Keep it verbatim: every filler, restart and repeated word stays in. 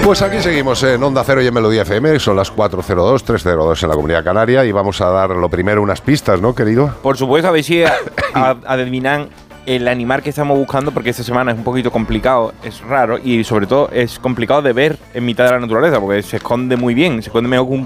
Pues aquí seguimos en Onda Cero y en Melodía F M, son las cuatro cero dos, tres cero dos en la Comunidad Canaria y vamos a dar lo primero unas pistas, ¿no, querido? Por supuesto, a ver si a- a- adivinan el animal que estamos buscando, porque esta semana es un poquito complicado, es raro y sobre todo es complicado de ver en mitad de la naturaleza, porque se esconde muy bien, se esconde mejor que un